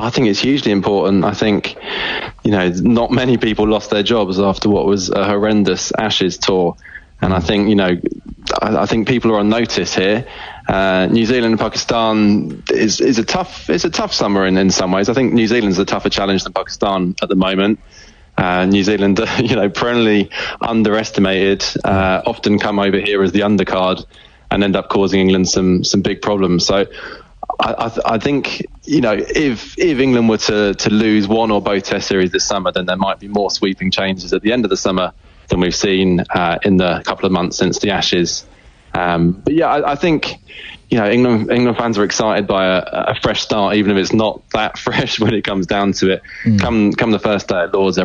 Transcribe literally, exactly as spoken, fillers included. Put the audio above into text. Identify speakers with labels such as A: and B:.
A: I think it's hugely important. I think, you know, not many people lost their jobs after what was a horrendous Ashes tour. And I think, you know, I, I think people are on notice here. Uh, New Zealand and Pakistan is, is a tough, it's a tough summer in, in some ways. I think New Zealand's a tougher challenge than Pakistan at the moment. Uh, New Zealand, you know, perennially underestimated, uh, often come over here as the undercard and end up causing England some, some big problems. So I, I, th- I think, you know, if, if England were to, to lose one or both test series this summer, then there might be more sweeping changes at the end of the summer than we've seen uh, in the couple of months since the Ashes. Um, but yeah, I, I think, you know, England England fans are excited by a, a fresh start, even if it's not that fresh when it comes down to it. Mm. Come come the first day at Lord's,